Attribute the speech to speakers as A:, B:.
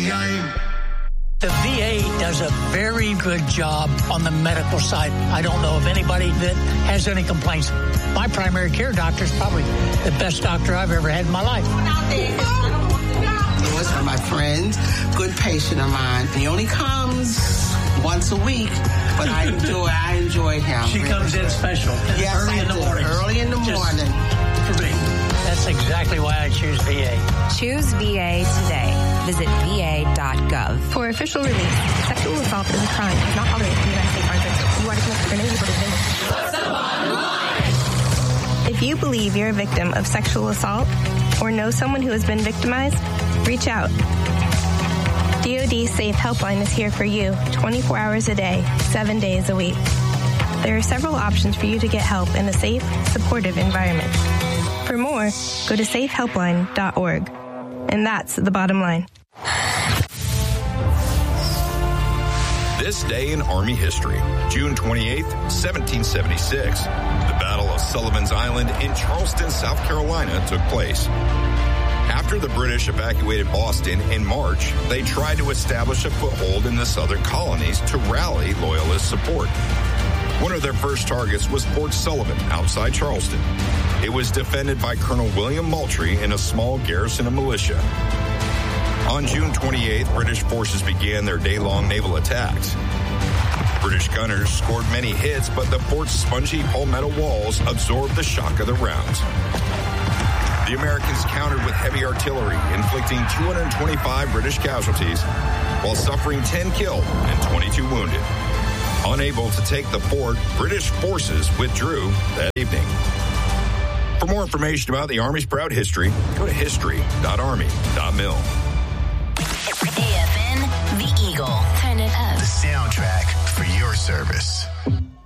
A: The VA does a very good job on the medical side. I don't know of anybody that has any complaints. My primary care doctor is probably the best doctor I've ever had in my life.
B: Lewis are my friend, good patient of mine. He only comes once a week, but I enjoy him.
A: She comes in special.
B: Yes,
A: early in the morning.
B: Early in the morning.
A: For me. That's exactly why I choose VA.
C: Choose VA today. Visit va.gov.
D: For official release, sexual assault is a crime. It's not tolerated in the United States Armed Services. You are dismissed for any report of What's the bottom line? If you believe you're a victim of sexual assault or know someone who has been victimized, reach out. DoD Safe Helpline is here for you 24 hours a day, 7 days a week. There are several options for you to get help in a safe, supportive environment. For more, go to safehelpline.org. And that's the bottom line.
E: This day in Army history, June 28th, 1776. The Battle of Sullivan's Island in Charleston, South Carolina took place. After the British evacuated Boston in March, they tried to establish a foothold in the southern colonies to rally Loyalist support. One of their first targets was Fort Sullivan outside Charleston. It was defended by Colonel William Moultrie and a small garrison of militia. On June 28th, British forces began their day-long naval attacks. British gunners scored many hits, but the fort's spongy palmetto walls absorbed the shock of the rounds. The Americans countered with heavy artillery, inflicting 225 British casualties, while suffering 10 killed and 22 wounded. Unable to take the fort, British forces withdrew that evening. For more information about the Army's proud history, go to history.army.mil.
F: AFN, The Eagle. Turn it up.
G: The soundtrack for your service.